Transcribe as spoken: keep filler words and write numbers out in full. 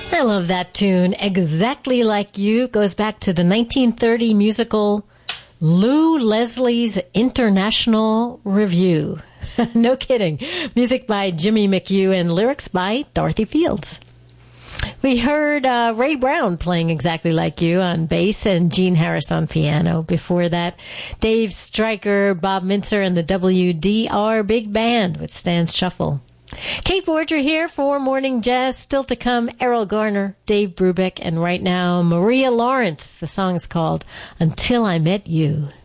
I love that tune. Exactly Like You goes back to the nineteen thirty musical Lou Leslie's International Review. No kidding. Music by Jimmy McHugh and lyrics by Dorothy Fields. We heard uh, Ray Brown playing Exactly Like You on bass and Gene Harris on piano. Before that, Dave Stryker, Bob Mintzer, and the W D R Big Band with Stan's Shuffle. Kate Borger here for Morning Jazz. Still to come, Errol Garner, Dave Brubeck, and right now, Maria Lawrence. The song's called Until I Met You.